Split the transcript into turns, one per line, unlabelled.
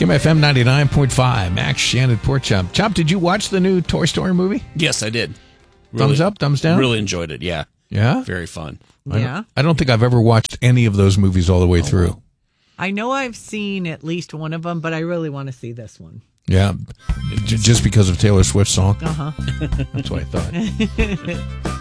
Kim FM 99.5. Max, Shannon, Pork Chop. Chop, did you watch the new Toy Story movie?
Yes, I did.
Thumbs up, thumbs down?
Really enjoyed it, yeah.
Yeah?
Very fun.
Yeah.
I don't think I've ever watched any of those movies all the way through.
I know I've seen at least one of them, but I really want to see this one.
Yeah. Just because of Taylor Swift's song?
Uh-huh.
That's what I thought.